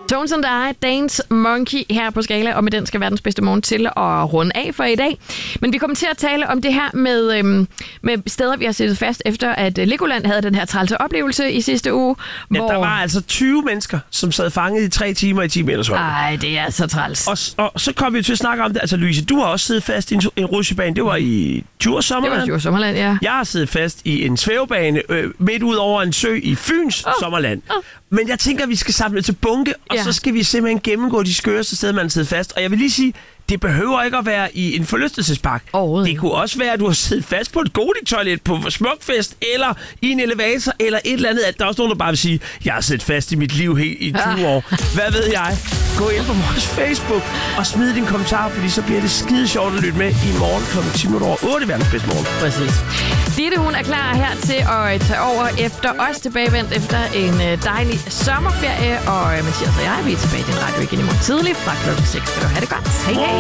Tones and I, Dance Monkey her på Skala, og med den skal verdens bedste morgen til at runde af for i dag. Men vi kommer til at tale om det her med steder, vi har siddet fast efter, at Legoland havde den her trælse oplevelse i sidste uge. Ja, der var altså 20 mennesker, som sad fanget i 3 timer i 10 meters højde. Ej, det er så træls. Og så kom vi til at snakke om det. Altså, Louise, du har også siddet fast i en rutsjebane. Det var i Djurs Sommerland. Det var Djurs Sommerland, ja. Jeg har siddet fast i en svævebane midt ud over en sø i Fyns Sommerland. Men jeg tænker, at vi skal samle til bunke, og så skal vi simpelthen gennemgå de skøreste steder, man sidder fast. Og jeg vil lige sige, det behøver ikke at være i en forlystelsespark. Det kunne også være, at du har siddet fast på et Goding-toilet på Smukfest, eller i en elevator, eller et eller andet. Der er også nogen, der bare vil sige, jeg har siddet fast i mit liv helt i 20 år. Hvad ved jeg? Gå ind på vores Facebook og smid din kommentar, fordi så bliver det skide sjovt at lytte med i morgen kl. 10:08 verdens bedste morgen. Præcis. Ditte, hun er klar her til at tage over efter os, tilbagevendt efter en dejlig sommerferie. Og Mathias og jeg, vi er tilbage i din radio igen i morgen tidlig fra klokken 6. Skal du have det godt. Hej, hej.